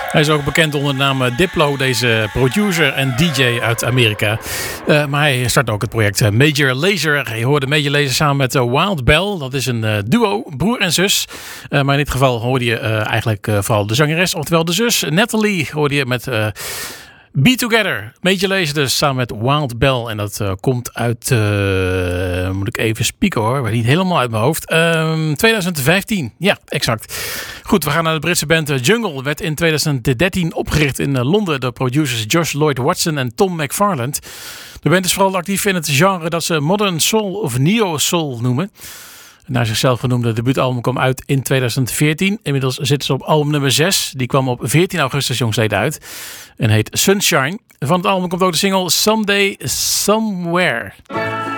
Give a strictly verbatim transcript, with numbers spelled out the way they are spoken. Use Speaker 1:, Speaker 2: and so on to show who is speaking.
Speaker 1: Hij is ook bekend onder de naam Diplo, deze producer en D J uit Amerika. Uh, maar hij start ook het project Major Lazer. Je hoorde Major Lazer samen met Wild Bell. Dat is een uh, duo, broer en zus. Uh, maar in dit geval hoorde je uh, eigenlijk uh, vooral de zangeres, oftewel de zus. Natalie hoorde je met... Uh, Be Together, Major Lazer dus samen met Wild Bell. En dat uh, komt uit, uh, moet ik even spieken hoor, maar niet helemaal uit mijn hoofd. Um, twintig vijftien, ja, exact. Goed, we gaan naar de Britse band uh, Jungle. Werd in twintig dertien opgericht in uh, Londen door producers Josh Lloyd Watson en Tom McFarland. De band is vooral actief in het genre dat ze modern soul of neo-soul noemen. Naar zichzelf genoemde debuutalbum kwam uit in twintig veertien. Inmiddels zitten ze op album nummer zes. Die kwam op veertien augustus jongsleden uit. En heet Sunshine. Van het album komt ook de single Someday Somewhere.